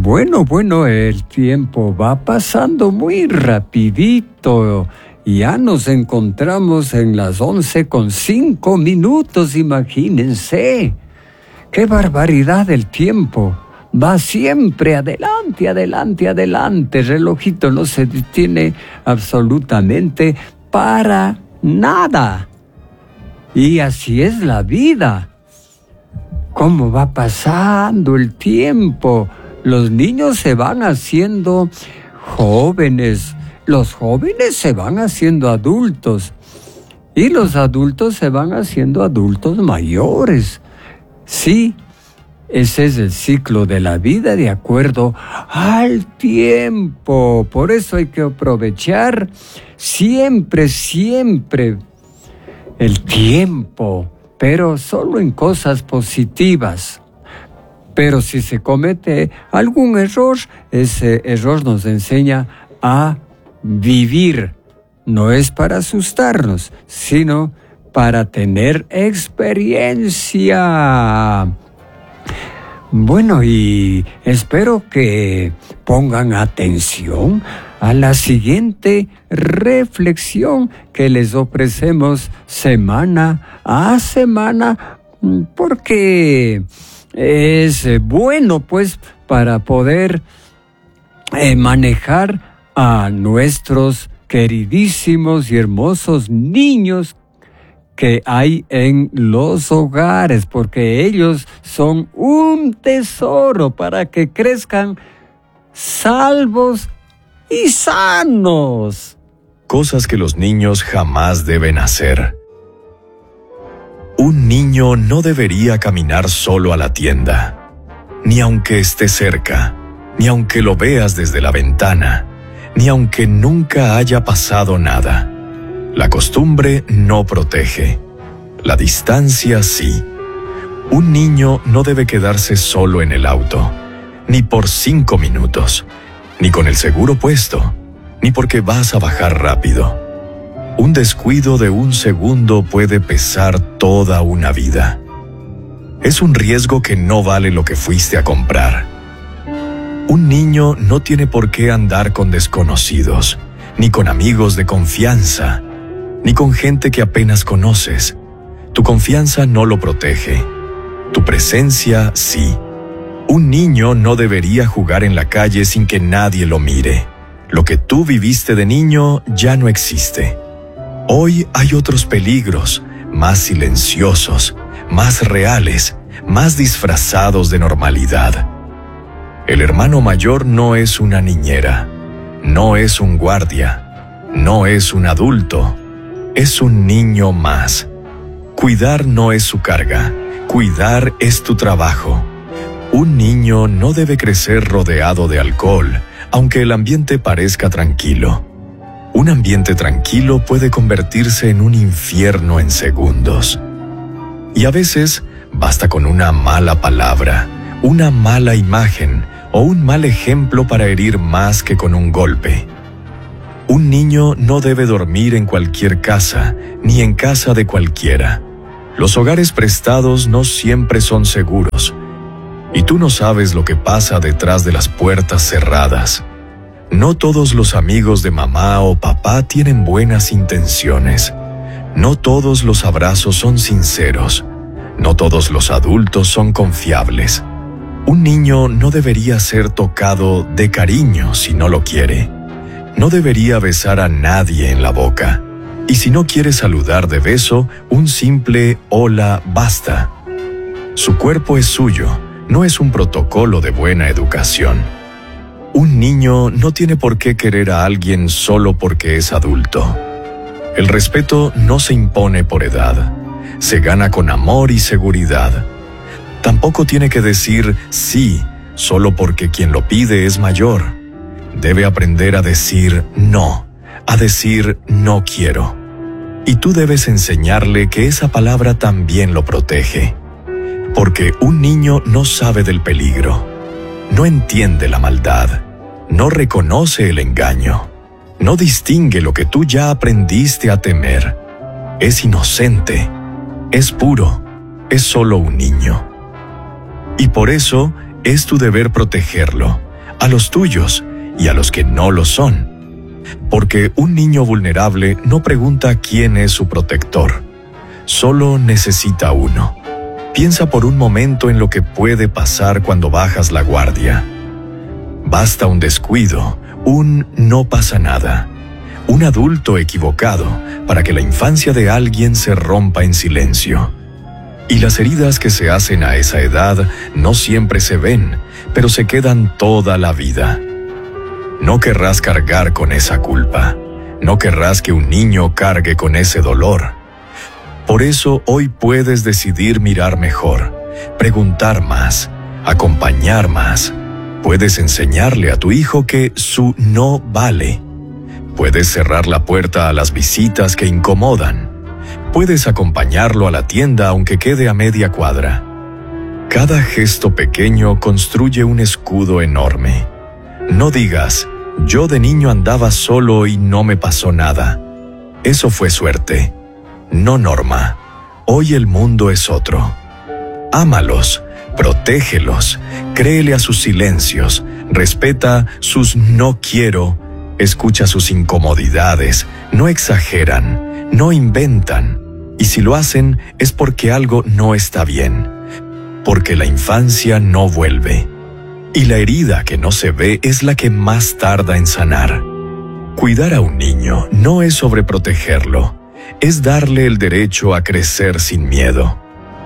Bueno, el tiempo va pasando muy rapidito. Ya nos encontramos en las 11:05, imagínense. ¡Qué barbaridad el tiempo! Va siempre adelante. El relojito no se detiene absolutamente para nada. Y así es la vida. ¿Cómo va pasando el tiempo? Los niños se van haciendo jóvenes, los jóvenes se van haciendo adultos y los adultos se van haciendo adultos mayores. Sí, ese es el ciclo de la vida de acuerdo al tiempo. Por eso hay que aprovechar siempre el tiempo, pero solo en cosas positivas. Pero si se comete algún error, ese error nos enseña a vivir. No es para asustarnos, sino para tener experiencia. Bueno, y espero que pongan atención a la siguiente reflexión que les ofrecemos semana a semana, porque es bueno pues para poder manejar a nuestros queridísimos y hermosos niños que hay en los hogares, porque ellos son un tesoro para que crezcan salvos y sanos. Cosas que los niños jamás deben hacer. Un niño no debería caminar solo a la tienda, ni aunque esté cerca, ni aunque lo veas desde la ventana, ni aunque nunca haya pasado nada. La costumbre no protege. La distancia sí. Un niño no debe quedarse solo en el auto, ni por 5 minutos, ni con el seguro puesto, ni porque vas a bajar rápido. Un descuido de 1 segundo puede pesar toda una vida. Es un riesgo que no vale lo que fuiste a comprar. Un niño no tiene por qué andar con desconocidos, ni con amigos de confianza, ni con gente que apenas conoces. Tu confianza no lo protege. Tu presencia sí. Un niño no debería jugar en la calle sin que nadie lo mire. Lo que tú viviste de niño ya no existe. Hoy hay otros peligros, más silenciosos, más reales, más disfrazados de normalidad. El hermano mayor no es una niñera, no es un guardia, no es un adulto, es un niño más. Cuidar no es su carga, cuidar es tu trabajo. Un niño no debe crecer rodeado de alcohol, aunque el ambiente parezca tranquilo. Un ambiente tranquilo puede convertirse en un infierno en segundos. Y a veces basta con una mala palabra, una mala imagen o un mal ejemplo para herir más que con un golpe. Un niño no debe dormir en cualquier casa, ni en casa de cualquiera. Los hogares prestados no siempre son seguros, y tú no sabes lo que pasa detrás de las puertas cerradas. No todos los amigos de mamá o papá tienen buenas intenciones. No todos los abrazos son sinceros. No todos los adultos son confiables. Un niño no debería ser tocado de cariño si no lo quiere. No debería besar a nadie en la boca. Y si no quiere saludar de beso, un simple hola basta. Su cuerpo es suyo, no es un protocolo de buena educación. Un niño no tiene por qué querer a alguien solo porque es adulto. El respeto no se impone por edad, se gana con amor y seguridad. Tampoco tiene que decir sí solo porque quien lo pide es mayor. Debe aprender a decir no quiero. Y tú debes enseñarle que esa palabra también lo protege. Porque un niño no sabe del peligro, no entiende la maldad, no reconoce el engaño, no distingue lo que tú ya aprendiste a temer. Es inocente, es puro, es solo un niño. Y por eso es tu deber protegerlo, a los tuyos y a los que no lo son. Porque un niño vulnerable no pregunta quién es su protector, solo necesita uno. Piensa por un momento en lo que puede pasar cuando bajas la guardia. Basta un descuido, un no pasa nada, un adulto equivocado para que la infancia de alguien se rompa en silencio. Y las heridas que se hacen a esa edad no siempre se ven, pero se quedan toda la vida. No querrás cargar con esa culpa, no querrás que un niño cargue con ese dolor. Por eso hoy puedes decidir mirar mejor, preguntar más, acompañar más. Puedes enseñarle a tu hijo que su no vale. Puedes cerrar la puerta a las visitas que incomodan. Puedes acompañarlo a la tienda aunque quede a media cuadra. Cada gesto pequeño construye un escudo enorme. No digas, yo de niño andaba solo y no me pasó nada. Eso fue suerte, no norma. Hoy el mundo es otro. Ámalos, protégelos, créele a sus silencios, respeta sus no quiero, escucha sus incomodidades, no exageran, no inventan, y si lo hacen es porque algo no está bien, porque la infancia no vuelve, y la herida que no se ve es la que más tarda en sanar. Cuidar a un niño no es sobreprotegerlo, es darle el derecho a crecer sin miedo.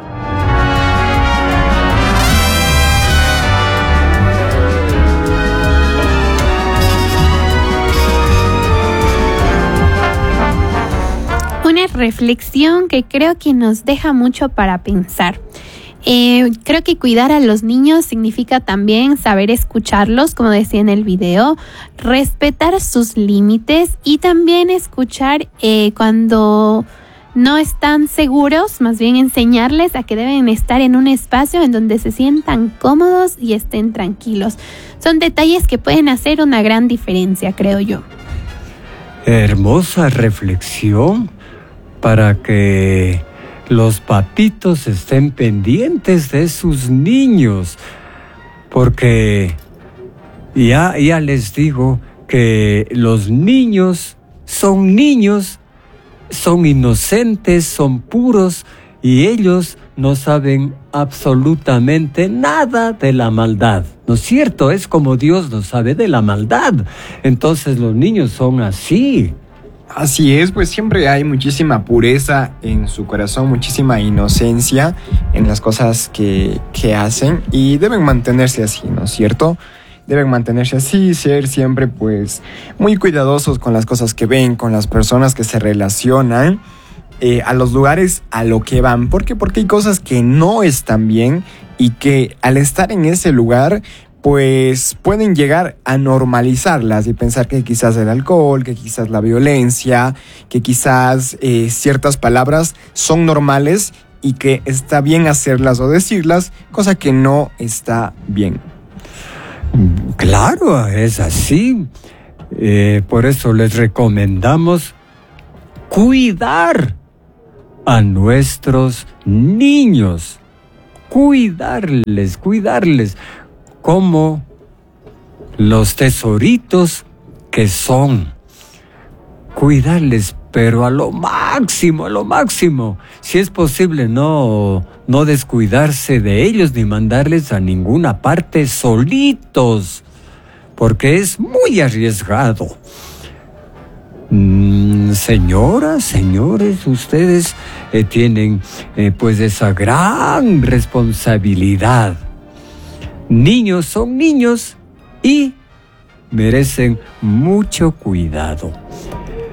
Una reflexión que creo que nos deja mucho para pensar. Creo que cuidar a los niños significa también saber escucharlos, como decía en el video, respetar sus límites y también escuchar cuando no están seguros, más bien enseñarles a que deben estar en un espacio en donde se sientan cómodos y estén tranquilos. Son detalles que pueden hacer una gran diferencia, creo yo. Hermosa reflexión para que los papitos estén pendientes de sus niños, porque ya les digo que los niños, son inocentes, son puros y ellos no saben absolutamente nada de la maldad, ¿no es cierto? Es como Dios no sabe de la maldad, entonces los niños son así. Así es, pues siempre hay muchísima pureza en su corazón, muchísima inocencia en las cosas que hacen y deben mantenerse así, ¿no es cierto? Deben mantenerse así, ser siempre pues muy cuidadosos con las cosas que ven, con las personas que se relacionan, a los lugares a lo que van. ¿Por qué? Porque hay cosas que no están bien y que al estar en ese lugar pues pueden llegar a normalizarlas y pensar que quizás el alcohol, que quizás la violencia, que quizás ciertas palabras son normales y que está bien hacerlas o decirlas, cosa que no está bien. Claro, es así. Por eso les recomendamos cuidar a nuestros niños. Cuidarles como los tesoritos que son. Cuidarles, pero a lo máximo. Si es posible, no descuidarse de ellos ni mandarles a ninguna parte solitos, porque es muy arriesgado. Señoras, señores, ustedes tienen pues esa gran responsabilidad. Niños son niños y merecen mucho cuidado.